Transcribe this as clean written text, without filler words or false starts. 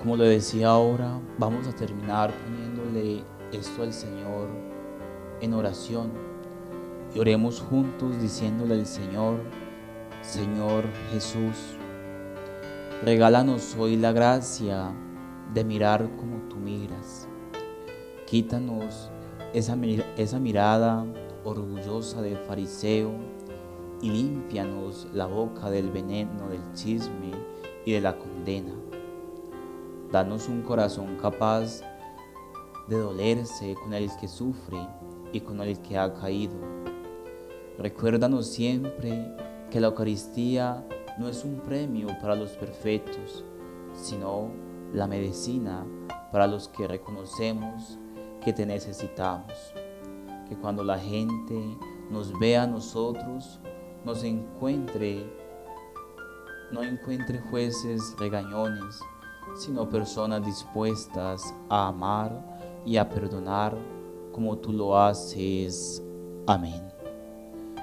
Como lo decía ahora, vamos a terminar poniéndole esto al Señor en oración. Y oremos juntos diciéndole al Señor: Señor Jesús, regálanos hoy la gracia de mirar como tú miras. Quítanos esa mirada orgullosa del fariseo y límpianos la boca del veneno, del chisme y de la condena. Danos un corazón capaz de dolerse con el que sufre y con el que ha caído. Recuérdanos siempre que la Eucaristía no es un premio para los perfectos, sino la medicina para los que reconocemos que te necesitamos. Que cuando la gente nos vea a nosotros, no encuentre jueces regañones, sino personas dispuestas a amar y a perdonar como tú lo haces. Amén.